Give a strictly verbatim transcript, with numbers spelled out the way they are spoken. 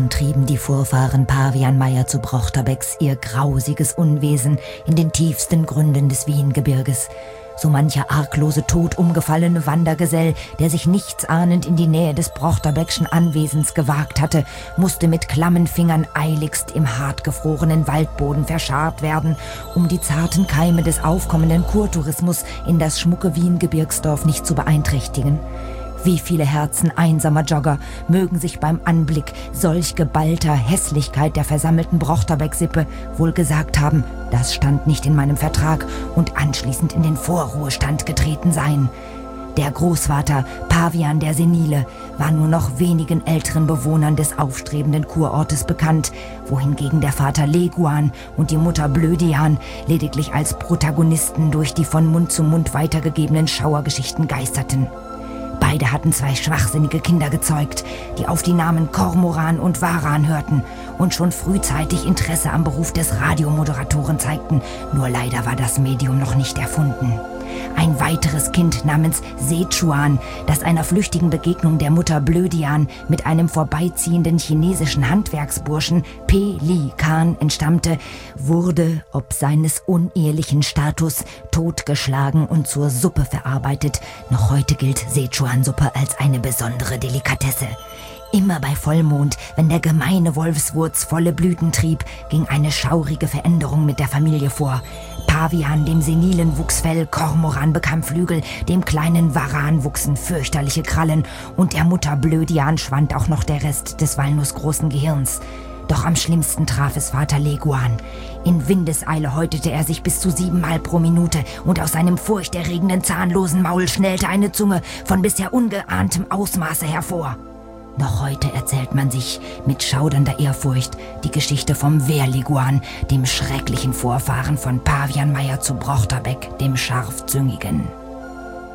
trieben die Vorfahren Pavianmeier zu Brochterbeck's ihr grausiges Unwesen in den tiefsten Gründen des Wiengebirges. So mancher arglose Tod umgefallene Wandergesell, der sich nichtsahnend in die Nähe des Brochterbeckschen Anwesens gewagt hatte, musste mit klammen Fingern eiligst im hartgefrorenen Waldboden verscharrt werden, um die zarten Keime des aufkommenden Kurtourismus in das schmucke Wiengebirgsdorf nicht zu beeinträchtigen. Wie viele Herzen einsamer Jogger mögen sich beim Anblick solch geballter Hässlichkeit der versammelten Brochterbeck-Sippe wohl gesagt haben, das stand nicht in meinem Vertrag, und anschließend in den Vorruhestand getreten sein. Der Großvater Pavian der Senile war nur noch wenigen älteren Bewohnern des aufstrebenden Kurortes bekannt, wohingegen der Vater Leguan und die Mutter Blödian lediglich als Protagonisten durch die von Mund zu Mund weitergegebenen Schauergeschichten geisterten. Beide hatten zwei schwachsinnige Kinder gezeugt, die auf die Namen Kormoran und Varan hörten und schon frühzeitig Interesse am Beruf des Radiomoderatoren zeigten, nur leider war das Medium noch nicht erfunden. Ein weiteres Kind namens Sechuan, das einer flüchtigen Begegnung der Mutter Blödian mit einem vorbeiziehenden chinesischen Handwerksburschen Pelikan entstammte, wurde, ob seines unehelichen Status, totgeschlagen und zur Suppe verarbeitet. Noch heute gilt Sechuan-Suppe als eine besondere Delikatesse. Immer bei Vollmond, wenn der gemeine Wolfswurz volle Blüten trieb, ging eine schaurige Veränderung mit der Familie vor. Pavian, dem senilen Wuchsfell, Kormoran bekam Flügel, dem kleinen Varan wuchsen fürchterliche Krallen und der Mutter Blödian schwand auch noch der Rest des walnussgroßen Gehirns. Doch am schlimmsten traf es Vater Leguan. In Windeseile häutete er sich bis zu siebenmal pro Minute und aus seinem furchterregenden zahnlosen Maul schnellte eine Zunge von bisher ungeahntem Ausmaße hervor. Noch heute erzählt man sich mit schaudernder Ehrfurcht die Geschichte vom Wehrleguan, dem schrecklichen Vorfahren von Pavianmeier zu Brochterbeck, dem Scharfzüngigen.